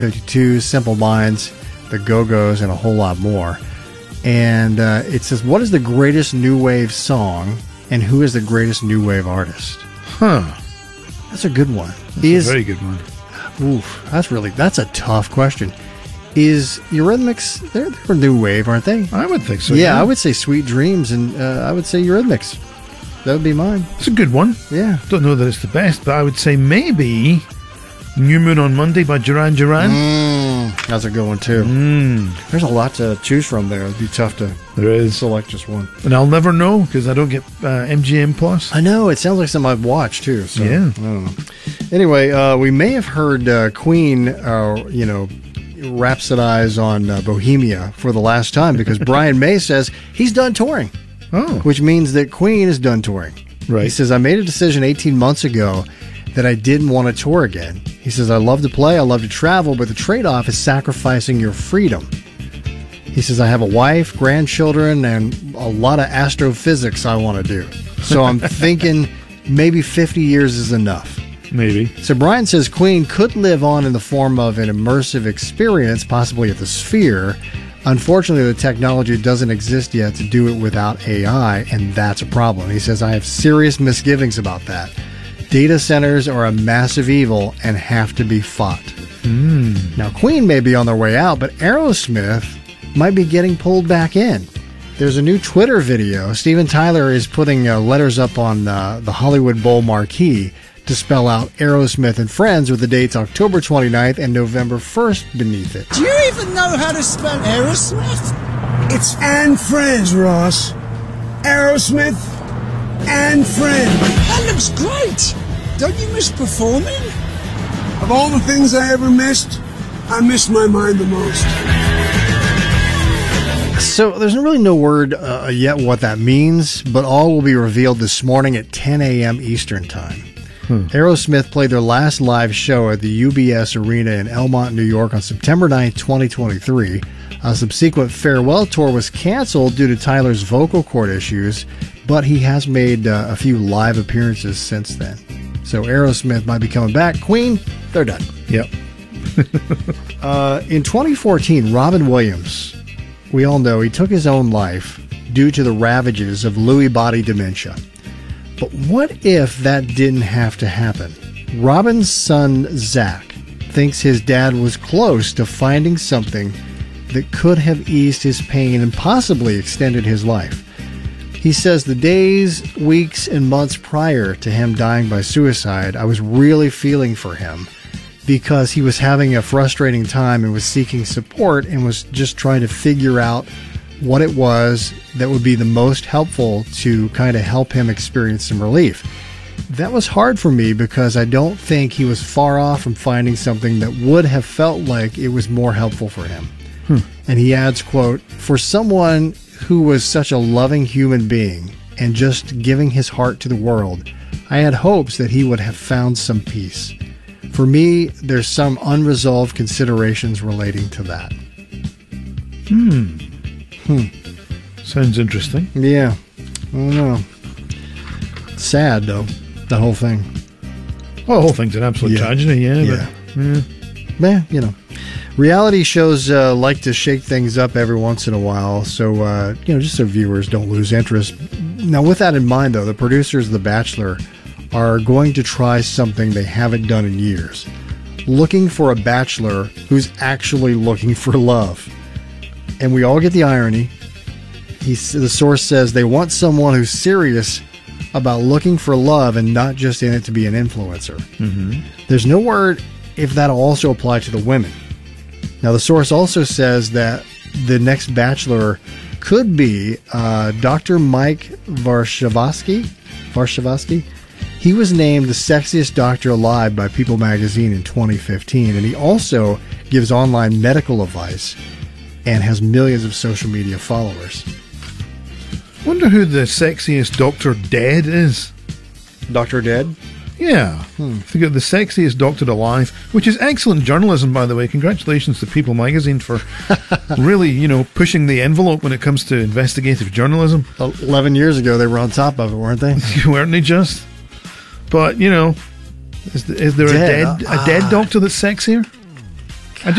52, Simple Minds, the Go-Go's, and a whole lot more. And it says, what is the greatest new wave song, and who is the greatest new wave artist? That's a good one. That's a very good one. Oof, that's a tough question. Is Eurythmics, they're new wave, aren't they? I would think so. Yeah, I would say Sweet Dreams, and I would say Eurythmics. That would be mine. It's a good one. Yeah. Don't know that it's the best, but I would say maybe New Moon on Monday by Duran Duran. That's a good one, too. There's a lot to choose from there. It'd be tough to select just one. And I'll never know, because I don't get MGM Plus. I know. It sounds like something I'd watch, too. So, yeah. I don't know. Anyway, we may have heard Queen, rhapsodize on Bohemia for the last time, because Brian May says he's done touring. Which means that Queen is done touring. Right. He says, I made a decision 18 months ago that I didn't want to tour again. He says, I love to play, I love to travel, but the trade-off is sacrificing your freedom. He says, I have a wife, grandchildren, and a lot of astrophysics I want to do. So I'm thinking maybe 50 years is enough. Maybe. So Brian says Queen could live on in the form of an immersive experience, possibly at the Sphere. Unfortunately, the technology doesn't exist yet to do it without AI, and that's a problem. He says, I have serious misgivings about that. Data centers are a massive evil and have to be fought. Now, Queen may be on their way out, but Aerosmith might be getting pulled back in. There's a new Twitter video. Steven Tyler is putting letters up on the Hollywood Bowl marquee to spell out Aerosmith and Friends, with the dates October 29th and November 1st beneath it. Do you even know how to spell Aerosmith? It's and Friends, Ross. Aerosmith and Friends. That looks great. Don't you miss performing? Of all the things I ever missed, I miss my mind the most. So there's really no word yet what that means, but all will be revealed this morning at 10 a.m. Eastern Time. Aerosmith played their last live show at the UBS Arena in Elmont, New York on September 9th, 2023. A subsequent farewell tour was canceled due to Tyler's vocal cord issues, but he has made a few live appearances since then. So Aerosmith might be coming back. Queen, they're done. Yep. In 2014, Robin Williams, we all know he took his own life due to the ravages of Lewy body dementia. But what if that didn't have to happen? Robin's son, Zach, thinks his dad was close to finding something that could have eased his pain and possibly extended his life. He says, the days, weeks, and months prior to him dying by suicide, I was really feeling for him because he was having a frustrating time and was seeking support and was just trying to figure out what it was that would be the most helpful to kind of help him experience some relief. That was hard for me because I don't think he was far off from finding something that would have felt like it was more helpful for him. And he adds, quote, for someone who was such a loving human being and just giving his heart to the world, I had hopes that he would have found some peace. For me, there's some unresolved considerations relating to that. Sounds interesting. Yeah. I don't know. Sad, though, that whole thing. Well, the whole thing's an absolute tragedy, Yeah. You know. Reality shows like to shake things up every once in a while, so, just so viewers don't lose interest. Now, with that in mind, though, the producers of The Bachelor are going to try something they haven't done in years. Looking for a bachelor who's actually looking for love. And we all get the irony. The source says they want someone who's serious about looking for love and not just in it to be an influencer. There's no word if that'll also apply to the women. Now, the source also says that the next bachelor could be Dr. Mike Varshavsky. He was named the sexiest doctor alive by People magazine in 2015, and he also gives online medical advice and has millions of social media followers. Wonder who the sexiest Dr. Dead is. Dr. Dead? Yeah. They got the sexiest doctor alive, which is excellent journalism, by the way. Congratulations to People magazine for really, pushing the envelope when it comes to investigative journalism. 11 years ago, they were on top of it, weren't they? Weren't they just? But, is there a dead doctor that's sexier?